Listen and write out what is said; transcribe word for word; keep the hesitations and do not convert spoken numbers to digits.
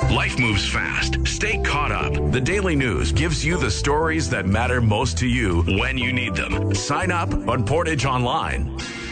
Life moves fast. Stay caught up. The Daily News gives you the stories that matter most to you when you need them. Sign up on Portage Online.